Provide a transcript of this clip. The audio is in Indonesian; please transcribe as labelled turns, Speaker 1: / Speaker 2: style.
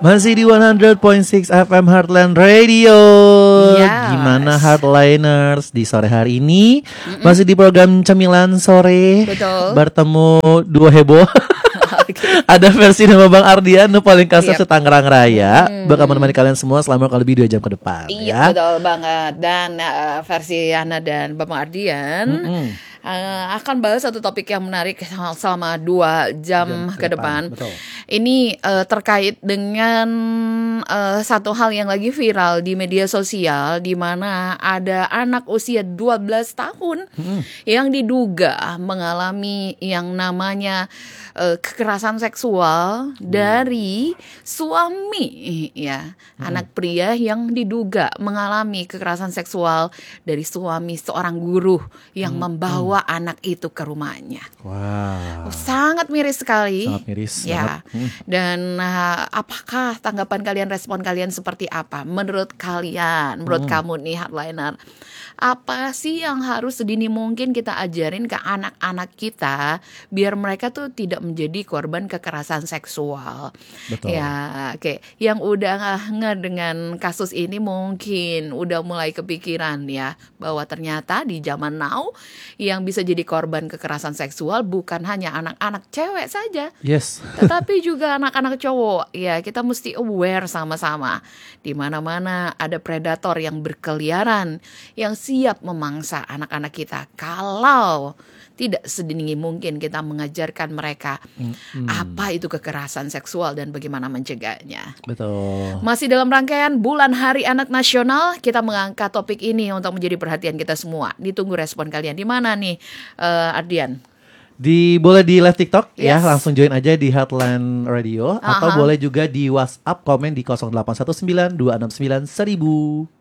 Speaker 1: Masih di 100.6 FM Heartland Radio.
Speaker 2: Yes.
Speaker 1: Gimana Heartliners di sore hari ini? Masih di program Cemilan Sore.
Speaker 2: Betul.
Speaker 1: Bertemu dua heboh. Ada versi nama Bang Ardian paling kasar se-Tangerang Raya. Bakal menemani kalian semua selama kurang lebih 2 jam ke depan.
Speaker 2: Iya, betul banget. Dan versi Yana dan Bang Ardian akan bahas satu topik yang menarik selama 2 jam ke depan.
Speaker 1: Betul.
Speaker 2: Ini terkait dengan satu hal yang lagi viral di media sosial, di mana ada anak usia 12 tahun yang diduga mengalami yang namanya kekerasan seksual dari suami, ya. Anak pria yang diduga mengalami kekerasan seksual dari suami seorang guru yang membawa anak itu ke rumahnya.
Speaker 1: Wow.
Speaker 2: Sangat miris sekali.
Speaker 1: Sangat miris.
Speaker 2: Ya. Dan apakah tanggapan kalian, respon kalian seperti apa? Menurut kalian, menurut kamu nih Heartliner, apa sih yang harus sedini mungkin kita ajarin ke anak-anak kita biar mereka tuh tidak menjadi korban kekerasan seksual?
Speaker 1: Betul.
Speaker 2: Ya, oke. Yang udah nge dengan kasus ini mungkin udah mulai kepikiran ya bahwa ternyata di zaman now yang bisa jadi korban kekerasan seksual bukan hanya anak-anak cewek saja.
Speaker 1: Yes.
Speaker 2: Tetapi juga anak-anak cowok. Ya, kita mesti aware sama-sama. Di mana-mana ada predator yang berkeliaran, yang siap memangsa anak-anak kita. Kalau tidak sedini mungkin kita mengajarkan mereka apa itu kekerasan seksual dan bagaimana mencegahnya.
Speaker 1: Betul.
Speaker 2: Masih dalam rangkaian Bulan Hari Anak Nasional, kita mengangkat topik ini untuk menjadi perhatian kita semua. Ditunggu respon kalian. Di mana nih, Ardian?
Speaker 1: Boleh di live TikTok ya,
Speaker 2: Yes.
Speaker 1: langsung join aja di Heartland Radio atau boleh juga di WhatsApp komen di 0819 269 1000.